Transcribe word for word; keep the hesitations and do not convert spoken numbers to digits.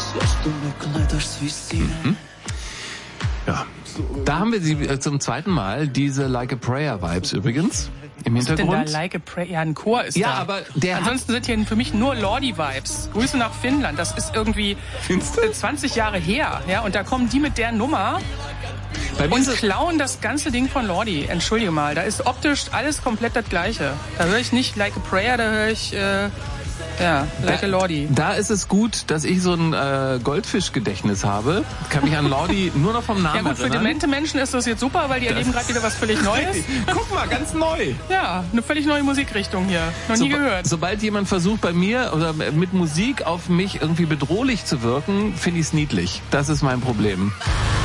Mhm. Ja, da haben wir sie äh, zum zweiten Mal, diese Like a Prayer Vibes übrigens im Was Hintergrund. ist denn da Like a Prayer? Ja, ein Chor ist ja, da. aber der Ansonsten sind hier für mich nur Lordi-Vibes. Grüße nach Finnland. Das ist irgendwie zwanzig Jahre her. Ja, und da kommen die mit der Nummer Bei mir und ist es- klauen das ganze Ding von Lordi. Entschuldige mal, da ist optisch alles komplett das Gleiche. Da höre ich nicht Like a Prayer, da höre ich äh, ja, Like a Lordi. Da ist es gut, dass ich so ein äh, Goldfischgedächtnis habe. Kann mich an Lordi nur noch vom Namen Ja gut, für erinnern. demente Menschen ist das jetzt super, weil die erleben gerade wieder was völlig Neues. Guck mal, ganz neu. Ja, eine völlig neue Musikrichtung hier. Noch nie Soba- gehört. Sobald jemand versucht, bei mir oder mit Musik auf mich irgendwie bedrohlich zu wirken, finde ich es niedlich. Das ist mein Problem.